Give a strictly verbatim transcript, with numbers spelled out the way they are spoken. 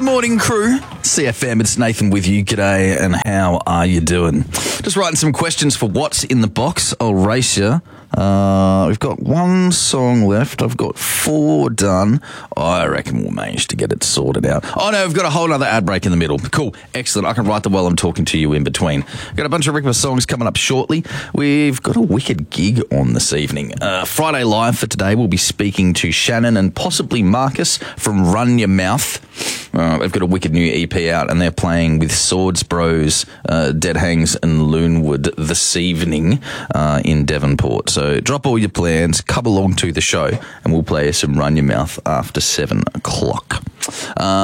morning, crew. C F M, it's Nathan with you. G'day, and how are you doing? Just writing some questions for What's in the Box. I'll race you. Uh, we've got one song left. I've got four done. I reckon we'll manage to get it sorted out. Oh, no, we've got a whole other ad break in the middle. Cool. Excellent. I can write them while I'm talking to you in between. Got a bunch of Rickma songs coming up shortly. We've got a wicked gig on this evening. Uh, Friday Live for today, we'll be speaking to Shannon and possibly Marcus from Run Your Mouth. Uh, they've got a wicked new E P out, and they're playing with Swords Bros, uh, Dead Hangs and Loonwood this evening uh, in Devonport. So drop all your plans, come along to the show, and we'll play some Run Your Mouth after seven o'clock. Uh,